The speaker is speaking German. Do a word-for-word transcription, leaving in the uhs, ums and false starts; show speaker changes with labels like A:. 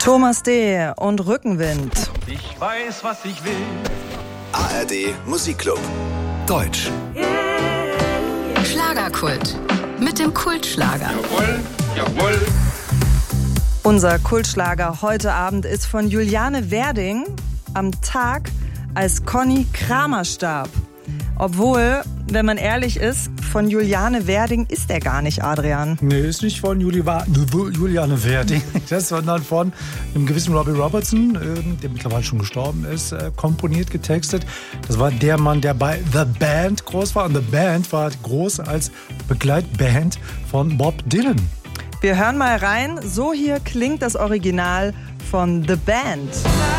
A: Thomas D. und Rückenwind.
B: Ich weiß, was ich will.
C: A R D Musikclub. Deutsch.
D: Schlagerkult. Mit dem Kultschlager.
B: Jawohl, jawohl.
A: Unser Kultschlager heute Abend ist von Juliane Werding am Tag, als Conny Kramer starb. Obwohl, wenn man ehrlich ist, von Juliane Werding ist er gar nicht, Adrian.
E: Nee, ist nicht von Juli Juliane Werding, das, sondern von einem gewissen Robbie Robertson, der mittlerweile schon gestorben ist, komponiert, getextet. Das war der Mann, der bei The Band groß war. Und The Band war groß als Begleitband von Bob Dylan.
A: Wir hören mal rein. So hier klingt das Original von The Band.